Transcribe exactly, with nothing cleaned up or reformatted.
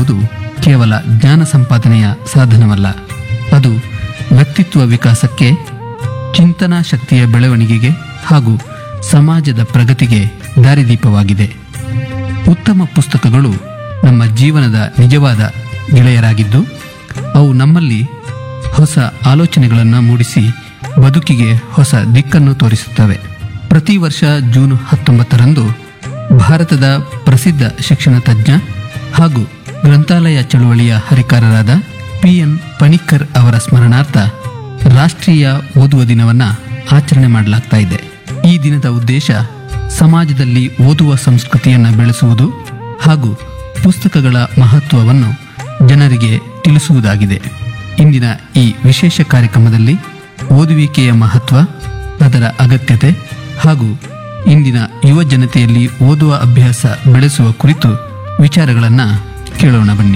ಎನ್ನುವುದು ಕೇವಲ ಜ್ಞಾನ ಸಂಪಾದನೆಯ ಸಾಧನವಲ್ಲ, ಅದು ವ್ಯಕ್ತಿತ್ವ ವಿಕಾಸಕ್ಕೆ, ಚಿಂತನಾ ಶಕ್ತಿಯ ಬೆಳವಣಿಗೆಗೆ ಹಾಗೂ ಸಮಾಜದ ಪ್ರಗತಿಗೆ ದಾರಿದೀಪವಾಗಿದೆ. ಉತ್ತಮ ಪುಸ್ತಕಗಳು ನಮ್ಮ ಜೀವನದ ನಿಜವಾದ ಗೆಳೆಯರಾಗಿದ್ದು, ಅವು ನಮ್ಮಲ್ಲಿ ಹೊಸ ಆಲೋಚನೆಗಳನ್ನು ಮೂಡಿಸಿ ಬದುಕಿಗೆ ಹೊಸ ದಿಕ್ಕನ್ನು ತೋರಿಸುತ್ತವೆ. ಪ್ರತಿ ವರ್ಷ ಜೂನ್ ಹತ್ತೊಂಬತ್ತರಂದು ಭಾರತದ ಪ್ರಸಿದ್ಧ ಶಿಕ್ಷಣ ತಜ್ಞ ಹಾಗೂ ಗ್ರಂಥಾಲಯ ಚಳುವಳಿಯ ಹರಿಕಾರರಾದ ಪಿ ಎನ್ ಪಣಿಕ್ಕರ್ ಅವರ ಸ್ಮರಣಾರ್ಥ ರಾಷ್ಟ್ರೀಯ ಓದುವ ದಿನವನ್ನು ಆಚರಣೆ ಮಾಡಲಾಗ್ತಾ ಇದೆ. ಈ ದಿನದ ಉದ್ದೇಶ ಸಮಾಜದಲ್ಲಿ ಓದುವ ಸಂಸ್ಕೃತಿಯನ್ನು ಬೆಳೆಸುವುದು ಹಾಗೂ ಪುಸ್ತಕಗಳ ಮಹತ್ವವನ್ನು ಜನರಿಗೆ ತಿಳಿಸುವುದಾಗಿದೆ. ಇಂದಿನ ಈ ವಿಶೇಷ ಕಾರ್ಯಕ್ರಮದಲ್ಲಿ ಓದುವಿಕೆಯ ಮಹತ್ವ, ಅದರ ಅಗತ್ಯತೆ ಹಾಗೂ ಇಂದಿನ ಯುವ ಜನತೆಯಲ್ಲಿ ಓದುವ ಅಭ್ಯಾಸ ಬೆಳೆಸುವ ಕುರಿತು ವಿಚಾರಗಳನ್ನು ಕೇಳೋಣ ಬನ್ನಿ.